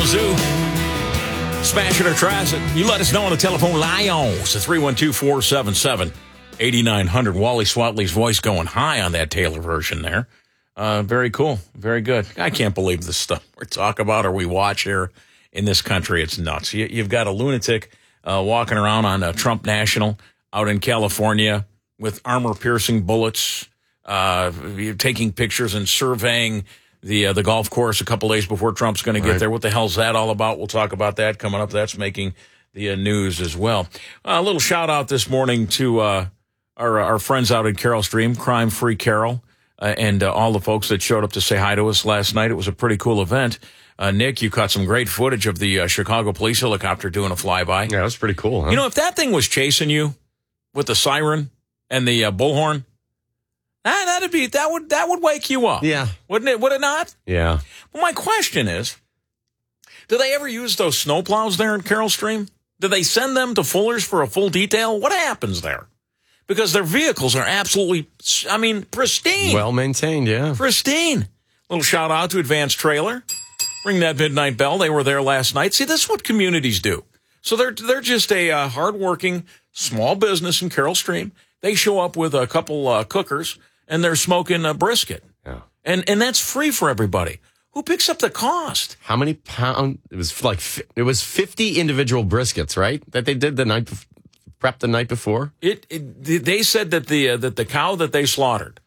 Kalamazoo. Smash it or trash it. You let us know on the telephone line. It's 312-477-8900. Wally Swatley's voice going high on that Taylor version there. Very cool. Very good. I can't believe the stuff we talk about or we watch here in this country. It's nuts. You've got a lunatic walking around on Trump National out in California with armor-piercing bullets, taking pictures and surveying the golf course a couple days before Trump's going to get there. What the hell's that all about? We'll talk about that coming up. That's making the news as well. A little shout-out this morning to our friends out in Carol Stream, Crime Free Carol, and all the folks that showed up to say hi to us last night. It was a pretty cool event. Nick, you caught some great footage of the Chicago police helicopter doing a flyby. Yeah, that was pretty cool, huh? You know, if that thing was chasing you with the siren and the bullhorn, that would wake you up. Yeah. Wouldn't it? Would it not? Yeah. Well, my question is, do they ever use those snowplows there in Carol Stream? Do they send them to Fuller's for a full detail? What happens there? Because their vehicles are absolutely, pristine. Well maintained, yeah. Pristine. Little shout out to Advanced Trailer. Ring that midnight bell. They were there last night. See, this is what communities do. So they're just a hardworking small business in Carol Stream. They show up with a couple cookers, and they're smoking a brisket. Yeah. And that's free for everybody. Who picks up the cost? How many pounds? It was 50 individual briskets, right? That they did prep the night before. They said that the cow that they slaughtered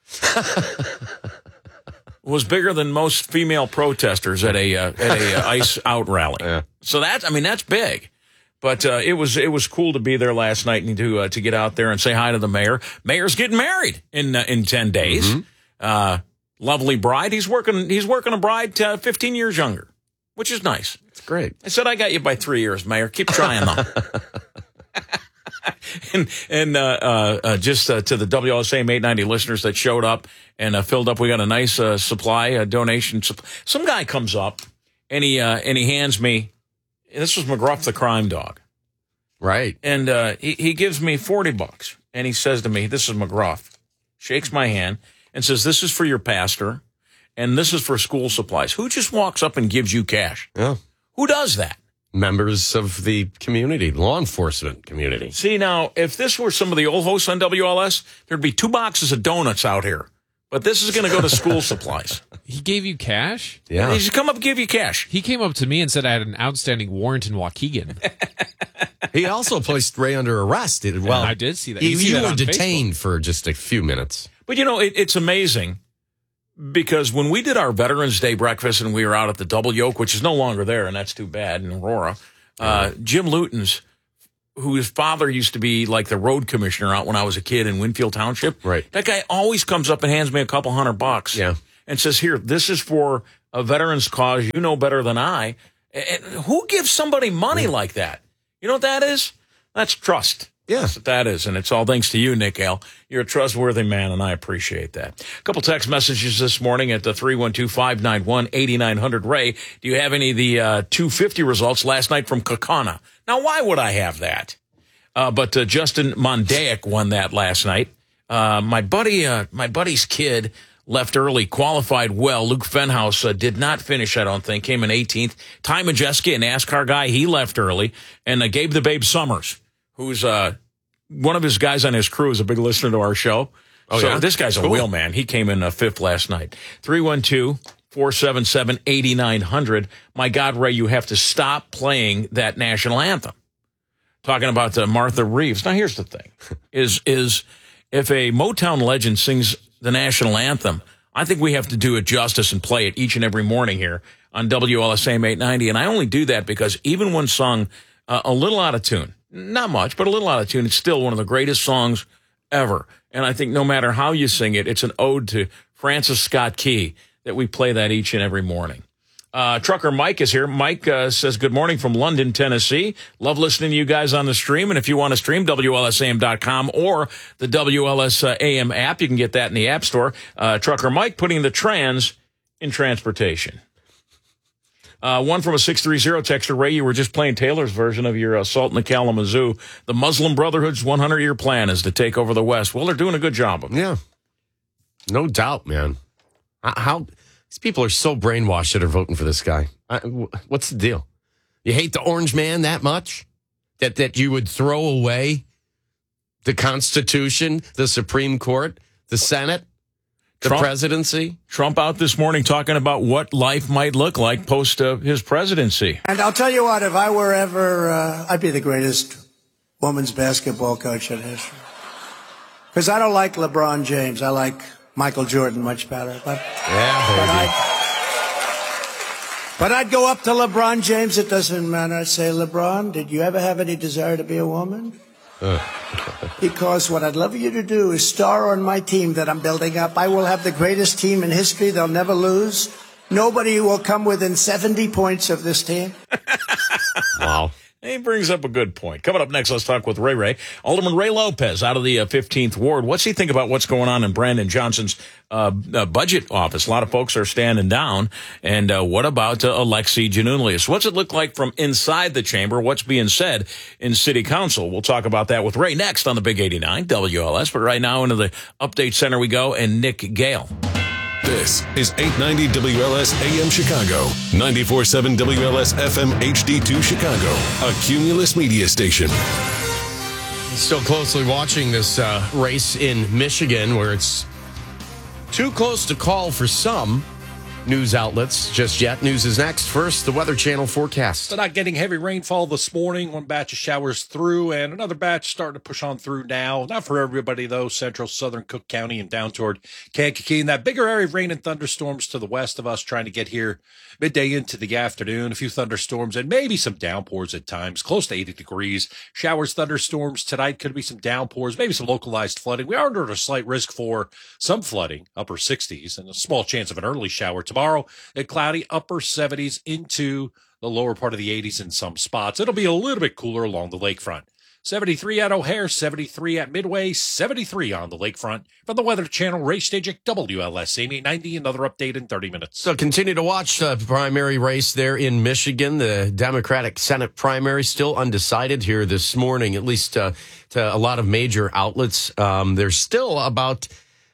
was bigger than most female protesters at a ICE out rally. Yeah. So that's big. But it was cool to be there last night and to get out there and say hi to the mayor. Mayor's getting married in 10 days. Mm-hmm. Lovely bride. He's working a bride 15 years younger, which is nice. It's great. I said I got you by 3 years, Mayor. Keep trying though. and just to the WLSAM 890 listeners that showed up and filled up, we got a nice supply donation. Some guy comes up and he hands me. This was McGruff the crime dog. Right. And he gives me $40, and he says to me, this is McGruff, shakes my hand, and says, this is for your pastor, and this is for school supplies. Who just walks up and gives you cash? Yeah. Who does that? Members of the community, law enforcement community. See, now, if this were some of the old hosts on WLS, there'd be 2 boxes of donuts out here. But this is going to go to school supplies. He gave you cash? Yeah. He's come up and give you cash. He came up to me and said I had an outstanding warrant in Waukegan. He also placed Ray under arrest. Well, I did see that. You were detained for just a few minutes. But, it's amazing because when we did our Veterans Day breakfast and we were out at the Double Yoke, which is no longer there, and that's too bad, in Aurora, Jim Luton's, whose father used to be like the road commissioner out when I was a kid in Winfield Township. Right. That guy always comes up and hands me a couple $100. Yeah. And says, here, this is for a veteran's cause. You know better than I. And who gives somebody money like that? You know what that is? That's trust. Yeah. That's what that is. And it's all thanks to you, Nick L. You're a trustworthy man, and I appreciate that. A couple text messages this morning at the 312-591-8900. Ray, do you have any of the 250 results last night from Kaukauna? Now, why would I have that? But Justin Mondaic won that last night. My buddy's kid left early, qualified well. Luke Fenhouse did not finish, I don't think, came in 18th. Ty Majeski, a NASCAR guy, he left early. And Gabe the Babe Summers, who's one of his guys on his crew, is a big listener to our show. Oh, so yeah? this guy's a wheel man. He came in 5th last night. 312-477-8900. My God, Ray, you have to stop playing that national anthem. Talking about Martha Reeves. Now, here's the thing, is if a Motown legend sings the national anthem, I think we have to do it justice and play it each and every morning here on WLSAM 890. And I only do that because even when sung a little out of tune, not much, but a little out of tune, it's still one of the greatest songs ever. And I think no matter how you sing it, it's an ode to Francis Scott Key that we play that each and every morning. Trucker Mike is here. Mike says, good morning from London, Tennessee. Love listening to you guys on the stream. And if you want to stream, WLSAM.com or the WLSAM app, you can get that in the App Store. Trucker Mike putting the trans in transportation. One from a 630 texter, Ray, you were just playing Taylor's version of your assault in the Kalamazoo. The Muslim Brotherhood's 100-year plan is to take over the West. Well, they're doing a good job of it. Yeah. No doubt, man. How these people are so brainwashed that are voting for this guy. What's the deal? You hate the orange man that much that you would throw away the Constitution, the Supreme Court, the Senate, the presidency? Trump out this morning talking about what life might look like post his presidency. And I'll tell you what, if I were ever, I'd be the greatest women's basketball coach in history. Because I don't like LeBron James. I like Michael Jordan much better. But I'd go up to LeBron James. It doesn't matter. I'd say, LeBron, did you ever have any desire to be a woman? Because what I'd love you to do is star on my team that I'm building up. I will have the greatest team in history. They'll never lose. Nobody will come within 70 points of this team. Wow. He brings up a good point. Coming up next, let's talk with Ray. Alderman Ray Lopez out of the 15th Ward. What's he think about what's going on in Brandon Johnson's budget office? A lot of folks are standing down. And what about Alexi Giannoulias? What's it look like from inside the chamber? What's being said in City Council? We'll talk about that with Ray next on the Big 89 WLS. But right now into the Update Center we go, and Nick Gale. This is 890 WLS AM Chicago, 94.7 WLS FM HD2 Chicago, a Cumulus media station. Still closely watching this race in Michigan, where it's too close to call for some news outlets just yet. News is next. First, the Weather Channel forecast. So not getting heavy rainfall this morning. One batch of showers through, and another batch starting to push on through now. Not for everybody, though. Central, southern Cook County, and down toward Kankakee. And that bigger area of rain and thunderstorms to the west of us, trying to get here midday into the afternoon. A few thunderstorms and maybe some downpours at times, close to 80 degrees. Showers, thunderstorms tonight. Could be some downpours, maybe some localized flooding. We are under a slight risk for some flooding, upper 60s, and a small chance of an early shower tomorrow. At cloudy, upper 70s into the lower part of the 80s in some spots. It'll be a little bit cooler along the lakefront. 73 at O'Hare, 73 at Midway, 73 on the lakefront. From the Weather Channel, Ray Stajic, WLS 890. Another update in 30 minutes. So continue to watch the primary race there in Michigan. The Democratic Senate primary still undecided here this morning, at least to a lot of major outlets. There's still about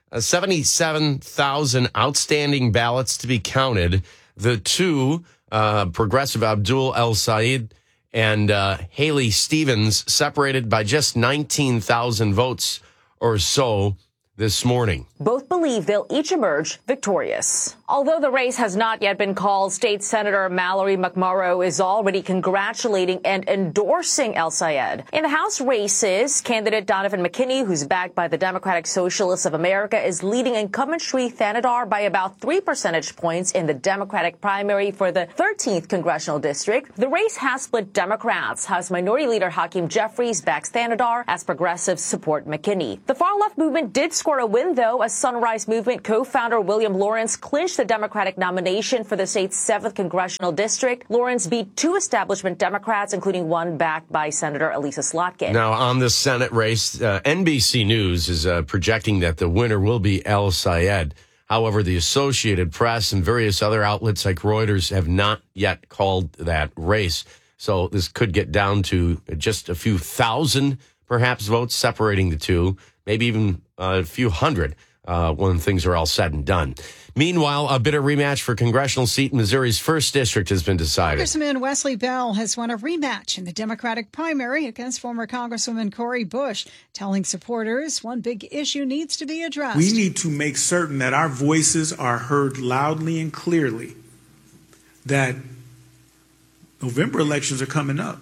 77,000 outstanding ballots to be counted. The two, Progressive Abdul El Sayed and Haley Stevens, separated by just 19,000 votes or so this morning. Both believe they'll each emerge victorious. Although the race has not yet been called, State Senator Mallory McMorrow is already congratulating and endorsing El Sayed. In the House races, candidate Donovan McKinney, who's backed by the Democratic Socialists of America, is leading incumbent Sri Thanadar by about 3 percentage points in the Democratic primary for the 13th Congressional District. The race has split Democrats. House Minority Leader Hakeem Jeffries backs Thanadar as progressives support McKinney. The far-left movement did score a win, though, as Sunrise Movement co-founder William Lawrence clinched the Democratic nomination for the state's 7th Congressional District. Lawrence beat 2 establishment Democrats, including one backed by Senator Elisa Slotkin. Now, on the Senate race, NBC News is projecting that the winner will be El Sayed. However, the Associated Press and various other outlets like Reuters have not yet called that race. So this could get down to just a few thousand, perhaps, votes separating the two, maybe even a few hundred when things are all said and done. Meanwhile, a bitter rematch for congressional seat in Missouri's 1st District has been decided. Congressman Wesley Bell has won a rematch in the Democratic primary against former Congresswoman Cori Bush, telling supporters one big issue needs to be addressed. We need to make certain that our voices are heard loudly and clearly, that November elections are coming up.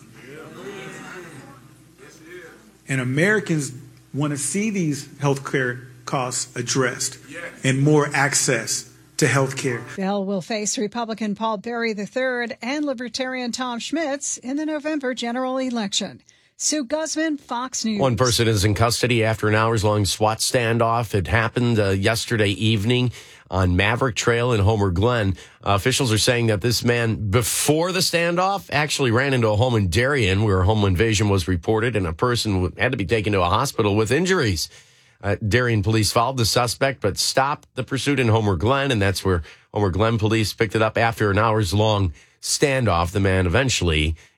And Americans want to see these health care costs addressed and more access to health care. Bell will face Republican Paul Berry III and Libertarian Tom Schmitz in the November general election. Sue Guzman, Fox News. One person is in custody after an hours-long SWAT standoff. It happened yesterday evening on Maverick Trail in Homer Glen. Officials are saying that this man, before the standoff, actually ran into a home in Darien where a home invasion was reported, and a person had to be taken to a hospital with injuries. Darien police followed the suspect, but stopped the pursuit in Homer Glen, and that's where Homer Glen police picked it up after an hours-long standoff. The man eventually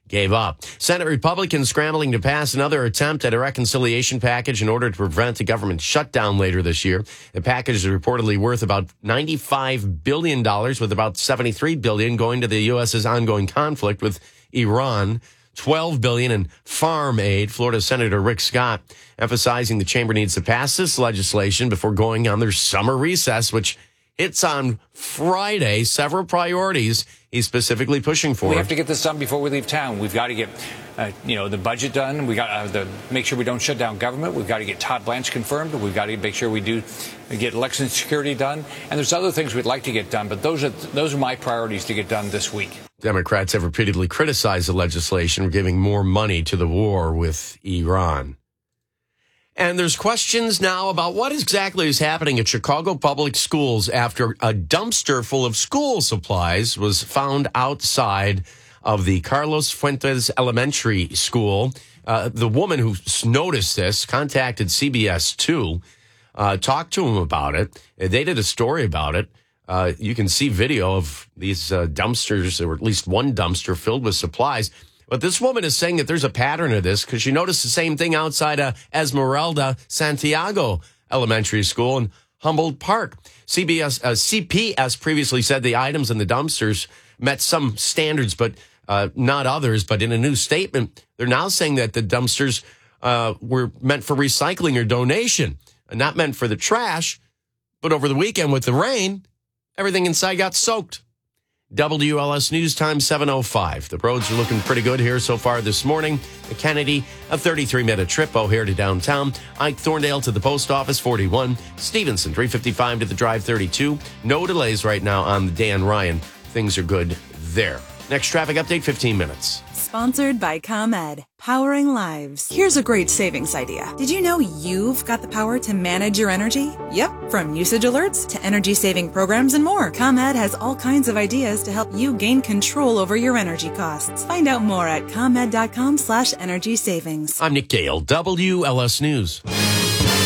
gave up. Senate Republicans scrambling to pass another attempt at a reconciliation package in order to prevent a government shutdown later this year. The package is reportedly worth about $95 billion, with about $73 billion going to the U.S.'s ongoing conflict with Iran. $12 billion in farm aid. Florida Senator Rick Scott emphasizing the chamber needs to pass this legislation before going on their summer recess, which hits on Friday. Several priorities he's specifically pushing for. We have to get this done before we leave town. We've got to get, the budget done. We got to make sure we don't shut down government. We've got to get Todd Blanche confirmed. We've got to make sure we do get election security done. And there's other things we'd like to get done, but those are my priorities to get done this week. Democrats have repeatedly criticized the legislation for giving more money to the war with Iran. And there's questions now about what exactly is happening at Chicago public schools after a dumpster full of school supplies was found outside of the Carlos Fuentes Elementary School. The woman who noticed this contacted CBS 2, talked to him about it. They did a story about it. You can see video of these dumpsters, or at least one dumpster filled with supplies. But this woman is saying that there's a pattern of this because she noticed the same thing outside Esmeralda Santiago Elementary School in Humboldt Park. CPS previously said the items in the dumpsters met some standards, but not others. But in a new statement, they're now saying that the dumpsters were meant for recycling or donation, and not meant for the trash. But over the weekend with the rain, everything inside got soaked. WLS News Time 7:05. The roads are looking pretty good here so far this morning. The Kennedy, a 33-minute trip O'Hare to downtown. Ike Thorndale to the post office, 41. Stevenson, 355 to the drive, 32. No delays right now on the Dan Ryan. Things are good there. Next traffic update, 15 minutes. Sponsored by ComEd, powering lives. Here's a great savings idea. Did you know you've got the power to manage your energy? Yep, from usage alerts to energy-saving programs and more. ComEd has all kinds of ideas to help you gain control over your energy costs. Find out more at ComEd.com/energy savings. I'm Nick Gale, WLS News.